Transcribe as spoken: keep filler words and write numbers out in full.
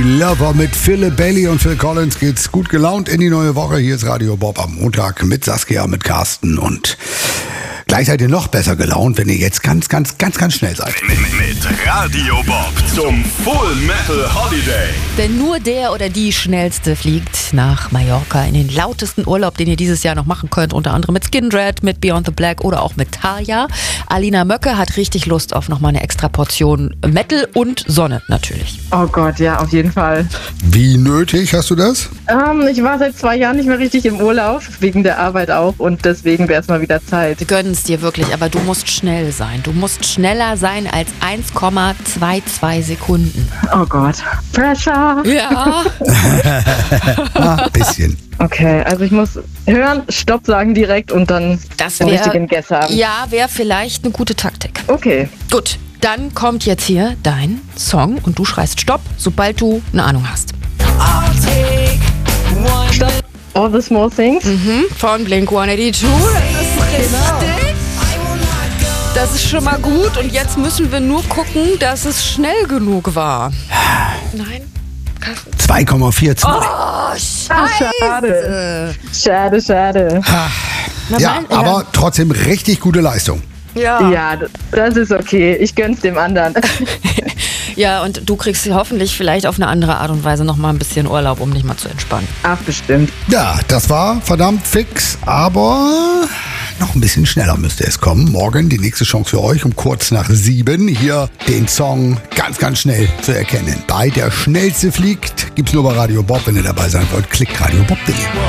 Lover mit Philip Bailey und Phil Collins geht's gut gelaunt in die neue Woche. Hier ist Radio Bob am Montag mit Saskia, mit Carsten und gleich seid ihr noch besser gelaunt, wenn ihr jetzt ganz, ganz, ganz, ganz schnell seid. Mit, mit Radio Bob zum Full Metal Holiday. Denn nur der oder die Schnellste fliegt nach Mallorca in den lautesten Urlaub, den ihr dieses Jahr noch machen könnt. Unter anderem mit Skindred, mit Beyond the Black oder auch mit Tarja. Alina Möcke hat richtig Lust auf nochmal eine extra Portion Metal und Sonne natürlich. Oh Gott, ja, auf jeden Fall. Wie nötig hast du das? Ähm, ich war seit zwei Jahren nicht mehr richtig im Urlaub, wegen der Arbeit auch. Und deswegen wäre es mal wieder Zeit. Wir gönnen es dir wirklich, aber du musst schnell sein. Du musst schneller sein als eins Komma zweiundzwanzig Sekunden. Oh Gott. Pressure. Ja. Ah, bisschen. Okay, also ich muss hören, Stopp sagen direkt und dann Das den wär, richtigen Guess haben. ja, wäre vielleicht eine gute Taktik. Okay. Gut, dann kommt jetzt hier dein Song und du schreist Stopp, sobald du eine Ahnung hast. Stopp. All the small things. Mhm, von Blink hundertzweiundachtzig. Das ist richtig. Das ist schon mal gut und jetzt müssen wir nur gucken, dass es schnell genug war. Nein? zwei Komma vierundzwanzig. Oh, scheiße. Schade. Schade, schade. Na, Ja, mein- aber trotzdem richtig gute Leistung. Ja. Ja, das ist okay. Ich gönn's dem anderen. Ja, und du kriegst hoffentlich vielleicht auf eine andere Art und Weise noch mal ein bisschen Urlaub, um dich mal zu entspannen. Ach, bestimmt. Ja, das war verdammt fix, aber noch ein bisschen schneller müsste es kommen. Morgen die nächste Chance für euch um kurz nach sieben. Hier den Song ganz, ganz schnell zu erkennen. Bei Der Schnellste fliegt gibt's nur bei Radio Bob. Wenn ihr dabei sein wollt, klickt radio bob punkt de.